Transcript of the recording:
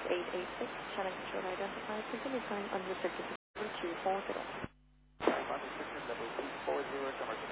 886, channel control identified, continue flying unrestricted to 240. 5 level 240,